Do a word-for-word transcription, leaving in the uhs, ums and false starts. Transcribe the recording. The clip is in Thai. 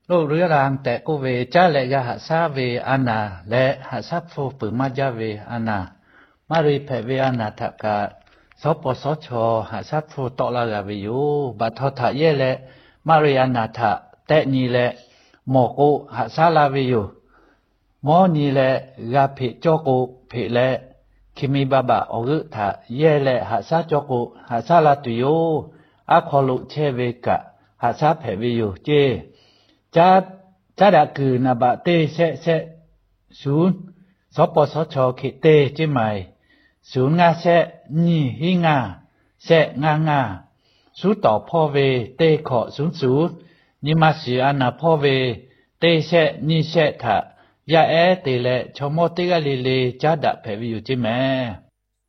โลกเรือรางแต่กูเวจ้าและยาหาซาเวอานาและหาซาโฟปือมาจาเวอานามารีเพเวอานาทักกะสปสชหาซาโฟตอลากาเวอยู่บัดทอทะเยและมารีอานาทะแต่นีและหมอกุหาซาลาเวอยู่หมอนีและกาเพจอกุเพและคิมิบาบะอกุทะเยและหาซาจอกุหาซาลาตุโยอะคอลุเชเวกะหาซาเพเวอยู่เจจ้าจ้าดาคือนาบะเตเสเสศูนย์สปสชคิเตเจไหมศูนย์งาเสนี่หิงาเสงางาสูต่อพ่อเวเตขอศูนย์ศูนย์นิมาสีอานาพ่อเวเตเสนี่เสทะยาเอเตเลชโมติกาลีเลจ้าดาเพวิอยู่เจไหม